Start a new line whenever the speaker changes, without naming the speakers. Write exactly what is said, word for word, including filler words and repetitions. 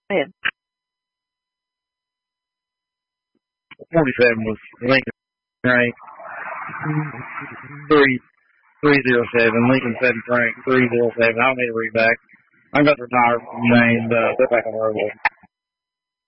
Go ahead.
forty-seven was Lincoln Frank. Three, three zero seven. Lincoln seven Frank. Three zero seven. I don't need to read back. I'm about to retire from the name. Uh, get back on the road.